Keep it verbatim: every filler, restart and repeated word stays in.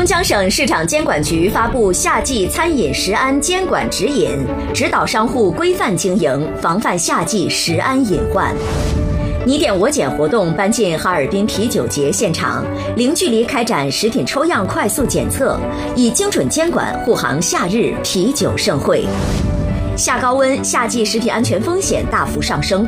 中江省市场监管局发布夏季餐饮食安监管指引，指导商户规范经营，防范夏季食安隐患。你点我捡活动搬进哈尔滨啤酒节现场，零距离开展食品抽样快速检测，以精准监管护航夏日啤酒盛会。夏高温，夏季食品安全风险大幅上升，